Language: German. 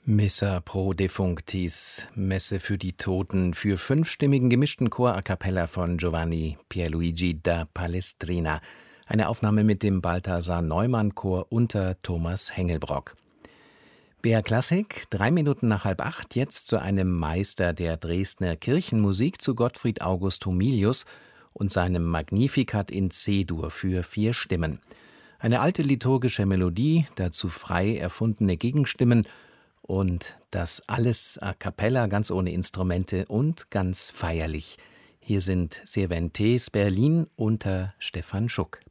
Missa pro defunctis, Messe für die Toten, für fünfstimmigen gemischten Chor a cappella von Giovanni Pierluigi da Palestrina. Eine Aufnahme mit dem Balthasar Neumann Chor unter Thomas Hengelbrock. BR Klassik, 3 Minuten nach 7:30, jetzt zu einem Meister der Dresdner Kirchenmusik, zu Gottfried August Humilius und seinem Magnificat in C-Dur für 4 Stimmen. Eine alte liturgische Melodie, dazu frei erfundene Gegenstimmen und das alles a cappella, ganz ohne Instrumente und ganz feierlich. Hier sind Cervantes Berlin unter Stefan Schuck.